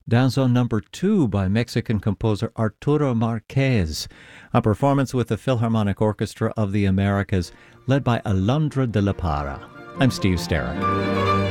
Danzo number 2 by Mexican composer Arturo Marquez, a performance with the Philharmonic Orchestra of the Americas, led by Alondra de la Parra. I'm Steve Sterrett.